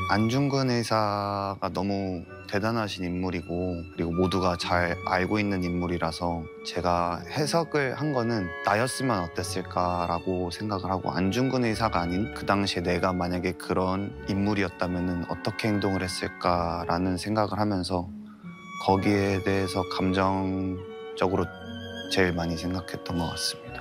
안중근 의사가 너무 대단하신 인물이고 그리고 모두가 잘 알고 있는 인물이라서 제가 해석을 한 거는 나였으면 어땠을까라고 생각을 하고 안중근 의사가 아닌 그 당시에 내가 만약에 그런 인물이었다면 어떻게 행동을 했을까라는 생각을 하면서 거기에 대해서 감정적으로 제일 많이 생각했던 것 같습니다.